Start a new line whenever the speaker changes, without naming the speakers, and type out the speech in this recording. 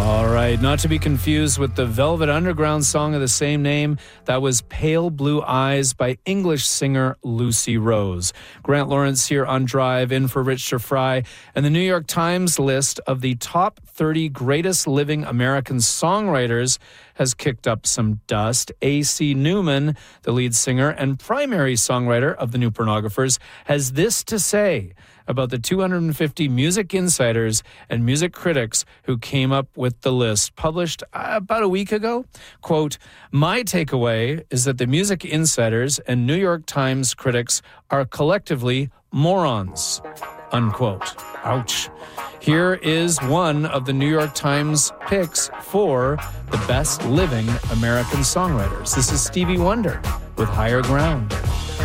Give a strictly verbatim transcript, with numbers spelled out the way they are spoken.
All right, not to be confused with the Velvet Underground song of the same name. That was Pale Blue Eyes by English singer Lucy Rose. Grant Lawrence here on Drive, in for Rich Fry. And the New York Times list of the top thirty greatest living American songwriters has kicked up some dust. A C Newman, the lead singer and primary songwriter of the New Pornographers, has this to say about the two hundred fifty music insiders and music critics who came up with the list, published about a week ago. Quote, "My takeaway is that the music insiders and New York Times critics are collectively morons." Unquote. Ouch. Here is one of the New York Times picks for the best living American songwriters. This is Stevie Wonder with Higher Ground.